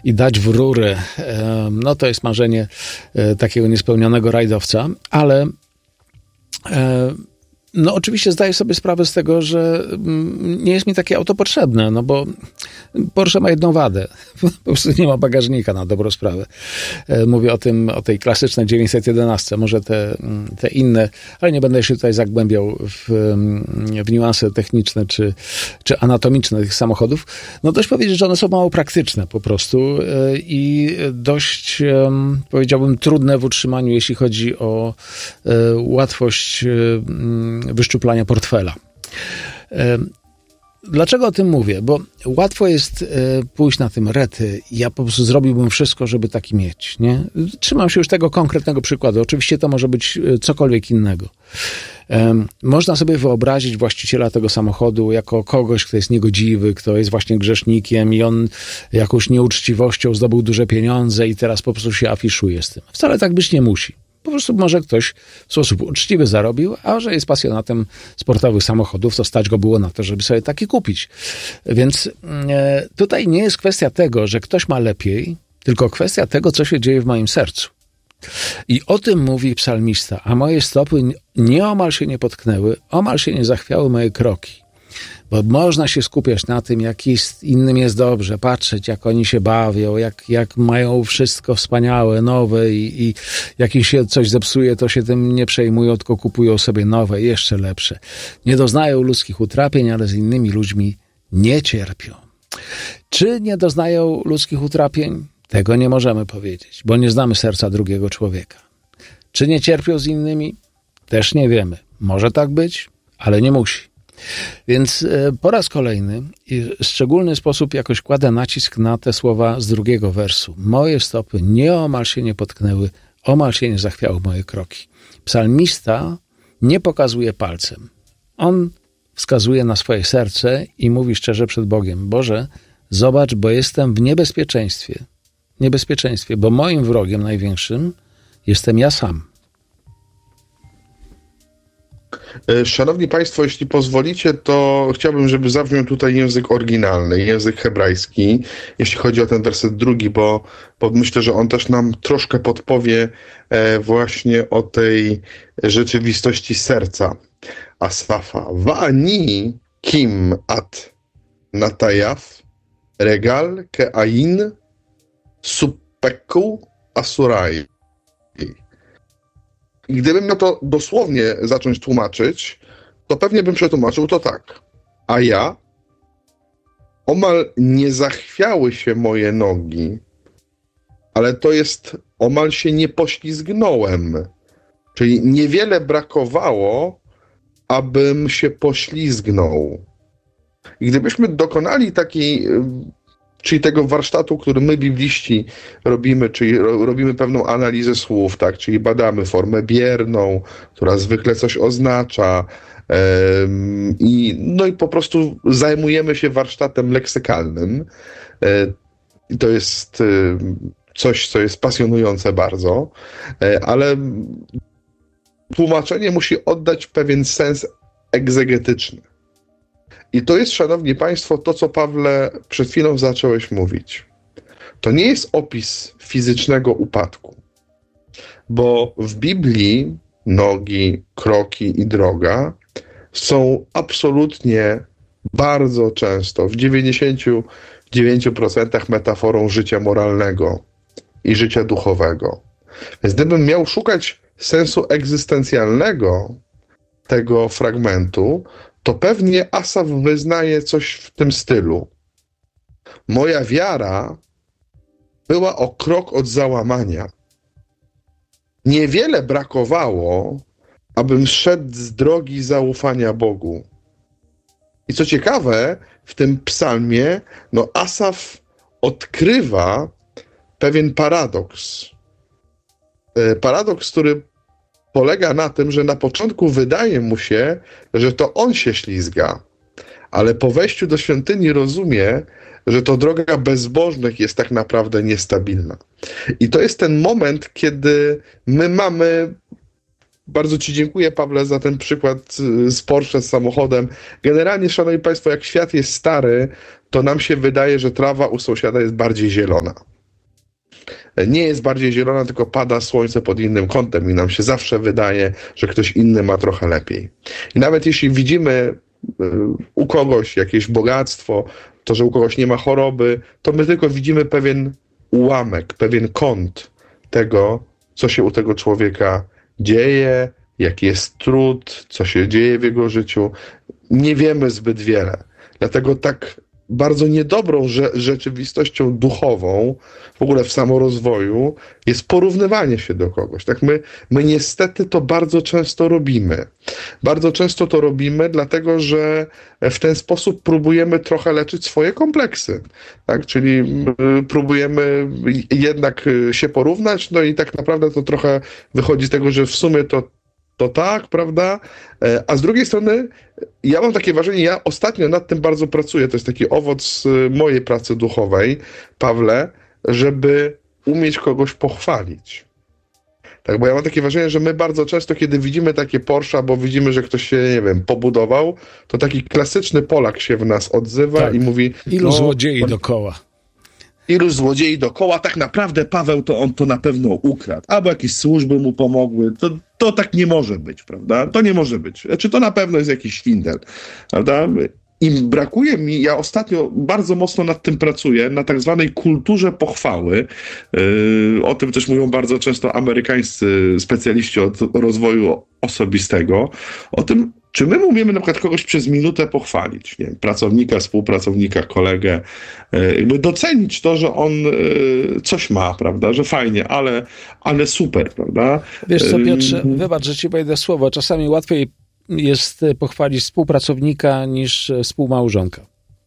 i dać w rury, no to jest marzenie takiego niespełnionego rajdowca, ale no oczywiście zdaję sobie sprawę z tego, że nie jest mi takie auto potrzebne, no bo Porsche ma jedną wadę. Po prostu nie ma bagażnika na dobrą sprawę. Mówię o tej klasycznej 911, może te inne, ale nie będę się tutaj zagłębiał w niuanse techniczne czy anatomiczne tych samochodów. No dość powiedzieć, że one są mało praktyczne po prostu i dość, powiedziałbym, trudne w utrzymaniu, jeśli chodzi o łatwość wyszczuplania portfela. Dlaczego o tym mówię? Bo łatwo jest pójść na tym rety. Ja po prostu zrobiłbym wszystko, żeby taki mieć. Nie? Trzymam się już tego konkretnego przykładu. Oczywiście to może być cokolwiek innego. Można sobie wyobrazić właściciela tego samochodu jako kogoś, kto jest niegodziwy, kto jest właśnie grzesznikiem i on jakąś nieuczciwością zdobył duże pieniądze i teraz po prostu się afiszuje z tym. Wcale tak być nie musi. Po prostu może ktoś w sposób uczciwy zarobił, a że jest pasjonatem sportowych samochodów, to stać go było na to, żeby sobie taki kupić. Więc tutaj nie jest kwestia tego, że ktoś ma lepiej, tylko kwestia tego, co się dzieje w moim sercu. I o tym mówi psalmista, a moje stopy nieomal się nie potknęły, omal się nie zachwiały moje kroki. Bo można się skupiać na tym, jak innym jest dobrze, patrzeć, jak oni się bawią, jak mają wszystko wspaniałe, nowe i jak im się coś zepsuje, to się tym nie przejmują, tylko kupują sobie nowe, jeszcze lepsze. Nie doznają ludzkich utrapień, ale z innymi ludźmi nie cierpią. Czy nie doznają ludzkich utrapień? Tego nie możemy powiedzieć, bo nie znamy serca drugiego człowieka. Czy nie cierpią z innymi? Też nie wiemy. Może tak być, ale nie musi. Więc po raz kolejny i w szczególny sposób jakoś kładę nacisk na te słowa z drugiego wersu. Moje stopy nieomal się nie potknęły, omal się nie zachwiały moje kroki. Psalmista nie pokazuje palcem. On wskazuje na swoje serce i mówi szczerze przed Bogiem. Boże, zobacz, bo jestem w niebezpieczeństwie. Niebezpieczeństwie, bo moim wrogiem największym jestem ja sam. Szanowni Państwo, jeśli pozwolicie, to chciałbym, żeby zabrzmiał tutaj język oryginalny, język hebrajski, jeśli chodzi o ten werset drugi, bo myślę, że on też nam troszkę podpowie właśnie o tej rzeczywistości serca Asafa. Wa'ani kim at natajaf regal ke'ain suppeku asurai. I gdybym miał to dosłownie zacząć tłumaczyć, to pewnie bym przetłumaczył to tak. A ja omal nie zachwiały się moje nogi, ale to jest omal się nie poślizgnąłem. Czyli niewiele brakowało, abym się poślizgnął. I gdybyśmy dokonali czyli tego warsztatu, który my, bibliści, robimy, czyli robimy pewną analizę słów, tak? Czyli badamy formę bierną, która zwykle coś oznacza, no i po prostu zajmujemy się warsztatem leksykalnym. I to jest coś, co jest pasjonujące bardzo, ale tłumaczenie musi oddać pewien sens egzegetyczny. I to jest, szanowni Państwo, to, co Pawle przed chwilą zacząłeś mówić. To nie jest opis fizycznego upadku, bo w Biblii nogi, kroki i droga są absolutnie bardzo często, w 99% metaforą życia moralnego i życia duchowego. Więc gdybym miał szukać sensu egzystencjalnego tego fragmentu, to pewnie Asaf wyznaje coś w tym stylu. Moja wiara była o krok od załamania. Niewiele brakowało, abym szedł z drogi zaufania Bogu. I co ciekawe, w tym psalmie, Asaf odkrywa pewien paradoks. Paradoks, który polega na tym, że na początku wydaje mu się, że to on się ślizga, ale po wejściu do świątyni rozumie, że to droga bezbożnych jest tak naprawdę niestabilna. I to jest ten moment, kiedy my mamy... Bardzo Ci dziękuję, Pawle, za ten przykład z Porsche, z samochodem. Generalnie, szanowni Państwo, jak świat jest stary, to nam się wydaje, że trawa u sąsiada jest bardziej zielona. nie jest bardziej zielona, tylko pada słońce pod innym kątem i nam się zawsze wydaje, że ktoś inny ma trochę lepiej. I nawet jeśli widzimy u kogoś jakieś bogactwo, to, że u kogoś nie ma choroby, to my tylko widzimy pewien ułamek, pewien kąt tego, co się u tego człowieka dzieje, jaki jest trud, co się dzieje w jego życiu. Nie wiemy zbyt wiele. Dlatego tak bardzo niedobrą rzeczywistością duchową, w ogóle w samorozwoju, jest porównywanie się do kogoś. Tak my niestety to bardzo często robimy. Bardzo często to robimy, dlatego że w ten sposób próbujemy trochę leczyć swoje kompleksy. Tak? Czyli próbujemy jednak się porównać, no i tak naprawdę to trochę wychodzi z tego, że w sumie to tak, prawda? A z drugiej strony ja mam takie wrażenie, ja ostatnio nad tym bardzo pracuję, to jest taki owoc mojej pracy duchowej, Pawle, żeby umieć kogoś pochwalić. Tak, bo ja mam takie wrażenie, że my bardzo często, kiedy widzimy takie Porsche, albo widzimy, że ktoś się, nie wiem, pobudował, to taki klasyczny Polak się w nas odzywa i mówi... Ilu złodziei dookoła. Ilu złodziei dookoła, tak naprawdę Paweł to on to na pewno ukradł. Albo jakieś służby mu pomogły. To tak nie może być, prawda? To nie może być. Znaczy to na pewno jest jakiś szwindel, prawda? I brakuje mi, ja ostatnio bardzo mocno nad tym pracuję, na tak zwanej kulturze pochwały. O tym też mówią bardzo często amerykańscy specjaliści od rozwoju osobistego. O tym, czy my umiemy na przykład kogoś przez minutę pochwalić, nie wiem, pracownika, współpracownika, kolegę, jakby docenić to, że on coś ma, prawda, że fajnie, ale super, prawda? Wiesz co, Piotrze, wybacz, że ci wejdę słowo, czasami łatwiej jest pochwalić współpracownika niż współmałżonka.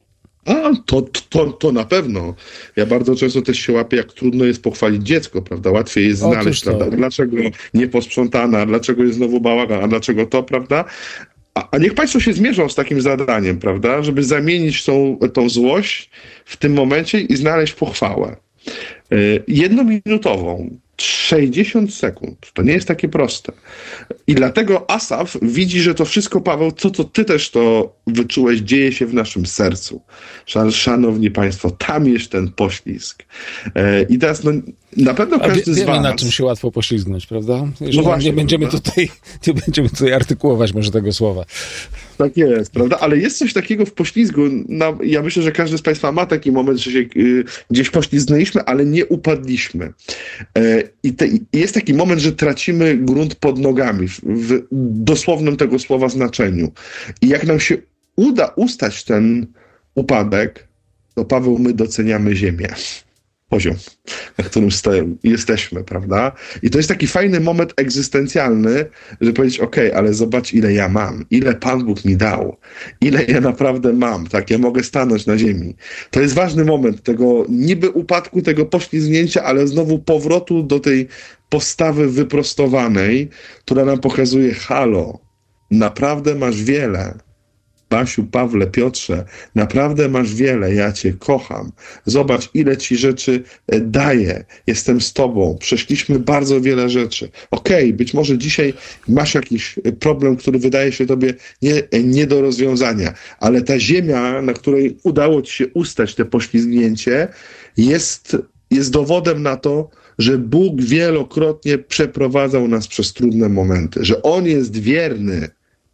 To na pewno. Ja bardzo często też się łapię, jak trudno jest pochwalić dziecko, prawda? Łatwiej jest znaleźć, prawda? Dlaczego nieposprzątana, dlaczego jest znowu bałagan, a dlaczego to, prawda? A niech państwo się zmierzą z takim zadaniem, prawda? Żeby zamienić tą złość w tym momencie i znaleźć pochwałę. Jednominutową, 60 sekund. To nie jest takie proste. I dlatego Asaf widzi, że to wszystko, Paweł, co ty też to wyczułeś, dzieje się w naszym sercu. Szanowni Państwo, tam jest ten poślizg. I teraz na pewno każdy z was... Wiemy, na czym się łatwo poślizgnąć, prawda? Właśnie, nie będziemy tutaj artykułować może tego słowa. Tak jest, prawda? Ale jest coś takiego w poślizgu. Ja myślę, że każdy z Państwa ma taki moment, że się gdzieś poślizgnęliśmy, ale nie upadliśmy. I jest taki moment, że tracimy grunt pod nogami w dosłownym tego słowa znaczeniu. I jak nam się uda ustać ten upadek, to Paweł, my doceniamy ziemię. Poziom, na którym jesteśmy, prawda? I to jest taki fajny moment egzystencjalny, żeby powiedzieć, ale zobacz, ile ja mam, ile Pan Bóg mi dał, ile ja naprawdę mam, tak? Ja mogę stanąć na ziemi. To jest ważny moment tego niby upadku, tego poślizgnięcia, ale znowu powrotu do tej postawy wyprostowanej, która nam pokazuje, halo, naprawdę masz wiele. Basiu, Pawle, Piotrze, naprawdę masz wiele, ja cię kocham. Zobacz, ile ci rzeczy daję. Jestem z tobą. Przeszliśmy bardzo wiele rzeczy. Być może dzisiaj masz jakiś problem, który wydaje się tobie nie do rozwiązania, ale ta ziemia, na której udało ci się ustać te poślizgnięcie, jest dowodem na to, że Bóg wielokrotnie przeprowadzał nas przez trudne momenty, że On jest wierny.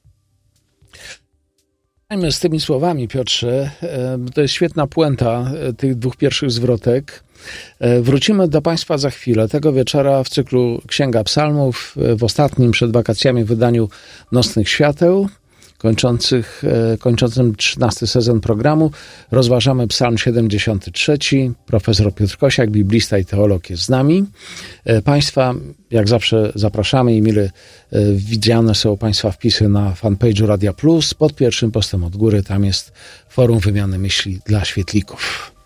Z tymi słowami, Piotrze, to jest świetna puenta tych dwóch pierwszych zwrotek. Wrócimy do Państwa za chwilę. Tego wieczora w cyklu Księga Psalmów, w ostatnim przed wakacjami wydaniu Nocnych Świateł, kończącym 13 sezon programu, rozważamy Psalm 73. Profesor Piotr Kosiak, biblista i teolog, jest z nami. Państwa, jak zawsze, zapraszamy i mile widziane są Państwa wpisy na fanpage'u Radia Plus. Pod pierwszym postem od góry tam jest forum wymiany myśli dla świetlików.